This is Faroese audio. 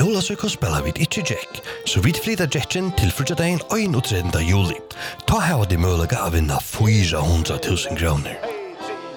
Jólasøker spiller vi ikke Jack, så vi flytter Jacken til frutjadagen 31. juli. Ta her de mulige å vinne 400.000 kroner.